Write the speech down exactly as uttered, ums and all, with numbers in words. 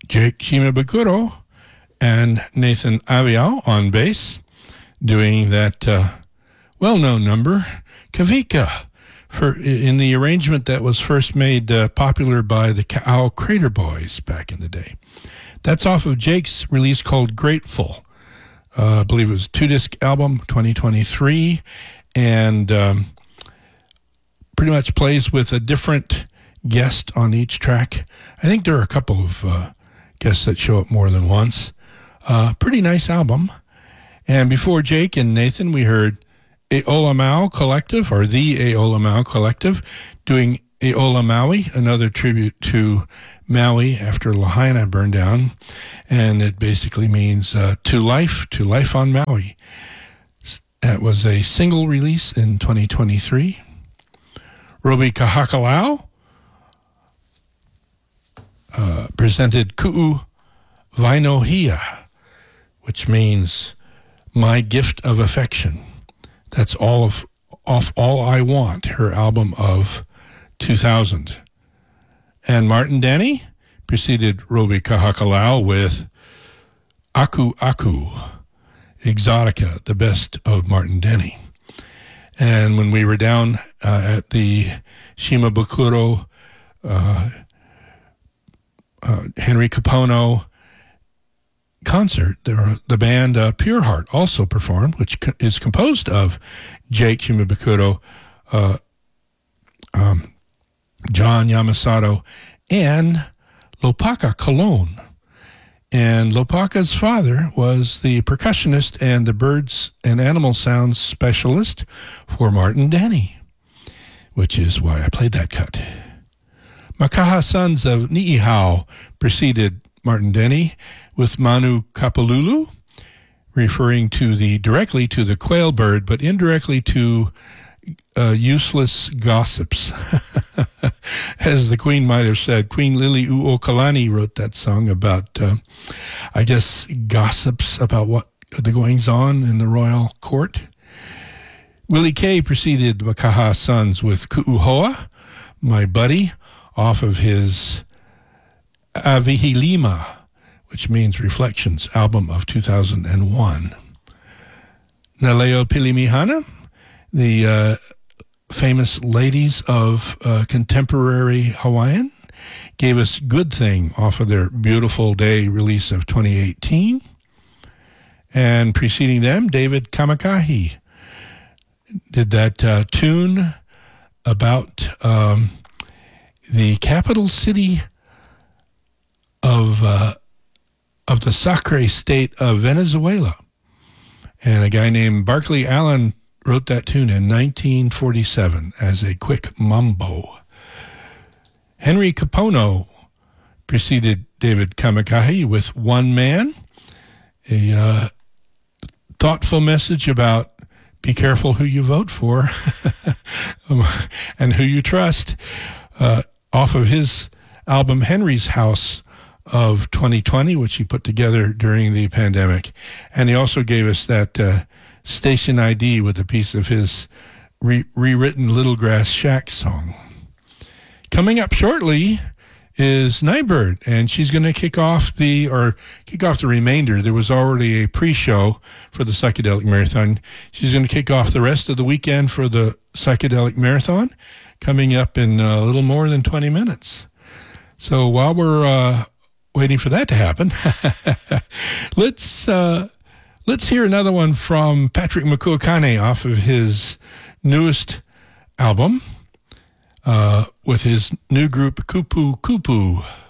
Jake Shimabukuro and Nathan Avial on bass, doing that uh, well-known number, Kavika, for in the arrangement that was first made uh, popular by the Ka'au Crater Boys back in the day. That's off of Jake's release called Grateful. Uh, I believe it was a two-disc album, twenty twenty-three, and um, pretty much plays with a different guest on each track. I think there are a couple of uh, guests that show up more than once. Uh, pretty nice album. And before Jake and Nathan, we heard Eola Mau Collective, or the Eola Mau Collective, doing Eola Maui, another tribute to Maui after Lahaina burned down. And it basically means uh, to life, to life on Maui. That was a single release in twenty twenty-three. Robi Kahakalau uh, presented Ku'u Vainohia, which means my gift of affection. That's all of off All I Want, her album of two thousand. And Martin Denny preceded Robi Kahakalau with Aku Aku, Exotica, the best of Martin Denny. And when we were down uh, at the Shimabukuro, uh, uh, Henry Kapono concert, there, the band uh, Pure Heart also performed, which co- is composed of Jake Shimabukuro, uh, um, John Yamasato, and Lopaka Cologne. And Lopaka's father was the percussionist and the birds and animal sounds specialist for Martin Denny, which is why I played that cut. Makaha Sons of Ni'ihau preceded Martin Denny with Manu Kapalulu, referring to the directly to the quail bird, but indirectly to uh, useless gossips. As the Queen might have said, Queen Lili Uokalani wrote that song about, uh, I guess, gossips about what the goings on in the royal court. Willie Kay preceded Makaha Sons with Ku'uhoa, My Buddy, off of his Avihilima, which means Reflections, album of two thousand one. Naleo Pilimihana, the uh, famous ladies of uh, contemporary Hawaiian, gave us Good Thing off of their Beautiful Day release of twenty eighteen. And preceding them, David Kamakahi did that uh, tune about um, the capital city of uh, of the Sacre state of Venezuela. And a guy named Barkley Allen wrote that tune in nineteen forty-seven as a quick mambo. Henry Kapono preceded David Kamakahi with One Man, a uh, thoughtful message about be careful who you vote for and who you trust, uh, off of his album Henry's House of twenty twenty, which he put together during the pandemic. And he also gave us that uh, Station I D with a piece of his re- rewritten Little Grass Shack song. Coming up shortly is Nightbird, and she's going to kick off the, or kick off the remainder. There was already a pre-show for the Psychedelic Marathon. She's going to kick off the rest of the weekend for the Psychedelic Marathon, coming up in a little more than twenty minutes. So while we're uh, waiting for that to happen, let's uh, let's hear another one from Patrick Makuakane off of his newest album uh, with his new group Kupu Kupu.